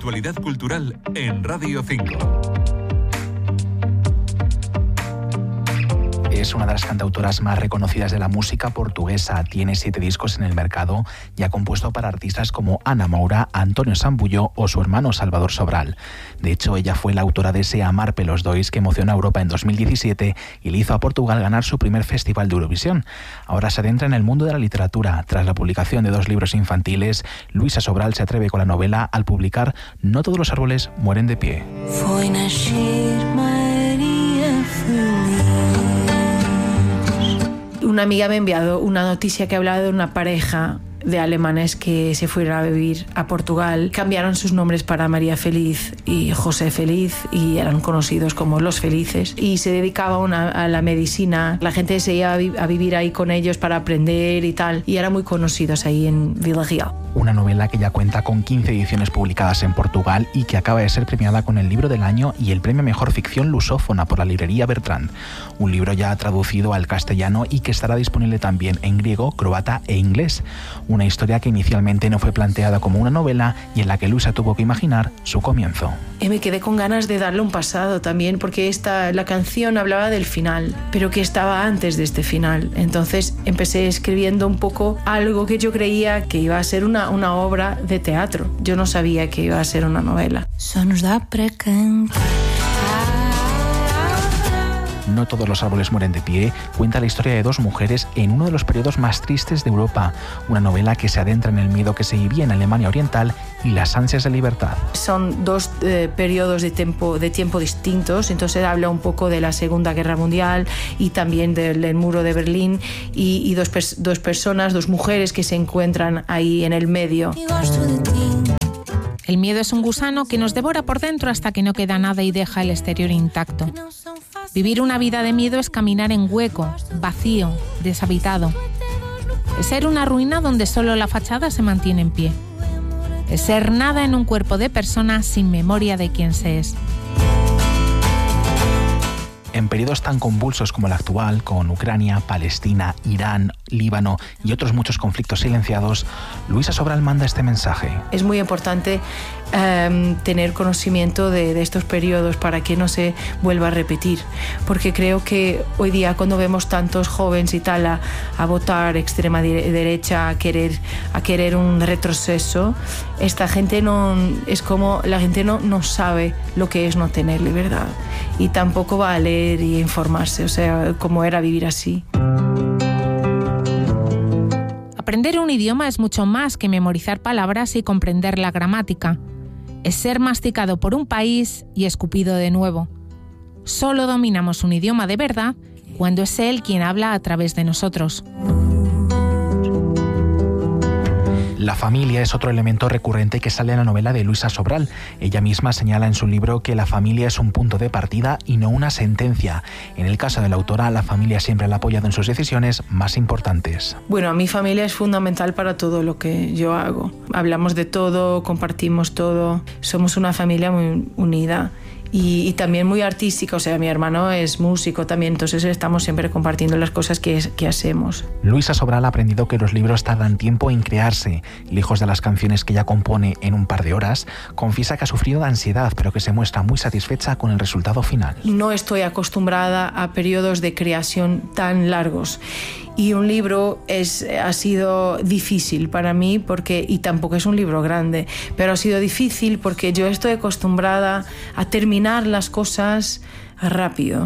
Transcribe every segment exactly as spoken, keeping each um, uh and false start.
actualidad cultural en Radio cinco. Es una de las cantautoras más reconocidas de la música portuguesa. Tiene siete discos en el mercado y ha compuesto para artistas como Ana Moura, Antonio Sambuyo o su hermano Salvador Sobral. De hecho, ella fue la autora de ese Amar pelos dois que emocionó a Europa en dos mil diecisiete y le hizo a Portugal ganar su primer festival de Eurovisión. Ahora se adentra en el mundo de la literatura. Tras la publicación de dos libros infantiles, Luisa Sobral se atreve con la novela al publicar No todos los árboles mueren de pie. Foi nascer María Feliz. Una amiga me ha enviado una noticia que hablaba de una pareja de alemanes que se fueron a vivir a Portugal. Cambiaron sus nombres para María Feliz y José Feliz y eran conocidos como Los Felices. Y se dedicaban a, a la medicina. La gente se iba a, vi- a vivir ahí con ellos para aprender y tal. Y eran muy conocidos ahí en Vila Real. Una novela que ya cuenta con quince ediciones publicadas en Portugal y que acaba de ser premiada con el Libro del Año y el Premio Mejor Ficción Lusófona por la librería Bertrand. Un libro ya traducido al castellano y que estará disponible también en griego, croata e inglés. Una historia que inicialmente no fue planteada como una novela y en la que Luisa tuvo que imaginar su comienzo. Y me quedé con ganas de darle un pasado también, porque esta, la canción hablaba del final, pero que estaba antes de este final. Entonces empecé escribiendo un poco algo que yo creía que iba a ser una, una obra de teatro. Yo no sabía que iba a ser una novela. Só nos dá para cantar. No todos los árboles mueren de pie cuenta la historia de dos mujeres en uno de los periodos más tristes de Europa, una novela que se adentra en el miedo que se vivía en Alemania Oriental y las ansias de libertad. Son dos eh, periodos de tiempo, de tiempo distintos, entonces habla un poco de la Segunda Guerra Mundial y también del, del muro de Berlín y, y dos, pers- dos personas, dos mujeres que se encuentran ahí en el medio. E gosto de ti. El miedo es un gusano que nos devora por dentro hasta que no queda nada y deja el exterior intacto. Vivir una vida de miedo es caminar en hueco, vacío, deshabitado. Es ser una ruina donde solo la fachada se mantiene en pie. Es ser nada en un cuerpo de persona sin memoria de quién se es. En periodos tan convulsos como el actual, con Ucrania, Palestina, Irán, Líbano y otros muchos conflictos silenciados, Luisa Sobral manda este mensaje. Es muy importante eh, tener conocimiento de, de estos periodos para que no se vuelva a repetir, porque creo que hoy día cuando vemos tantos jóvenes y tal a, a votar extrema derecha, a querer, a querer un retroceso, esta gente no, es como la gente no, no sabe lo que es no tener libertad y tampoco va a leer y informarse, o sea, cómo era vivir así. Aprender un idioma es mucho más que memorizar palabras y comprender la gramática. Es ser masticado por un país y escupido de nuevo. Solo dominamos un idioma de verdad cuando es él quien habla a través de nosotros. La familia es otro elemento recurrente que sale en la novela de Luisa Sobral. Ella misma señala en su libro que la familia es un punto de partida y no una sentencia. En el caso de la autora, la familia siempre la ha apoyado en sus decisiones más importantes. Bueno, mi familia es fundamental para todo lo que yo hago. Hablamos de todo, compartimos todo. Somos una familia muy unida. Y, y también muy artística, o sea, mi hermano es músico también, entonces estamos siempre compartiendo las cosas que, que hacemos. Luisa Sobral ha aprendido que los libros tardan tiempo en crearse. Lejos de las canciones que ella compone en un par de horas, confiesa que ha sufrido de ansiedad, pero que se muestra muy satisfecha con el resultado final. No estoy acostumbrada a periodos de creación tan largos. Y un libro es, ha sido difícil para mí, porque, y tampoco es un libro grande, pero ha sido difícil porque yo estoy acostumbrada a terminar las cosas rápido.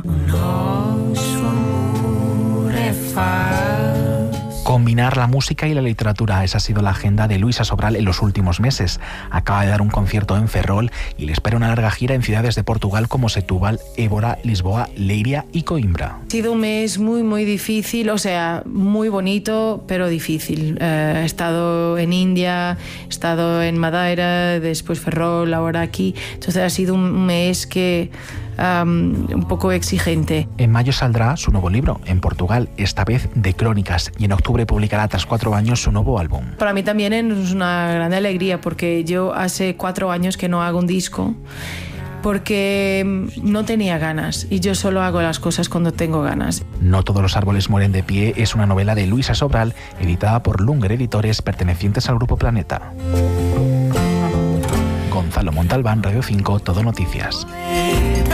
Combinar la música y la literatura, esa ha sido la agenda de Luisa Sobral en los últimos meses. Acaba de dar un concierto en Ferrol y le espera una larga gira en ciudades de Portugal como Setúbal, Évora, Lisboa, Leiria y Coimbra. Ha sido un mes muy, muy difícil, o sea, muy bonito, pero difícil. Eh, he estado en India, he estado en Madeira, después Ferrol, ahora aquí. Entonces ha sido un mes que... Um, un poco exigente. En mayo saldrá su nuevo libro, en Portugal, esta vez de crónicas, y en octubre publicará tras cuatro años su nuevo álbum. Para mí también es una gran alegría, porque yo hace cuatro años que no hago un disco, porque no tenía ganas, y yo solo hago las cosas cuando tengo ganas. No todos los árboles mueren de pie es una novela de Luisa Sobral, editada por Lunger Editores, pertenecientes al Grupo Planeta. Gonzalo Montalbán, Radio cinco, Todo Noticias.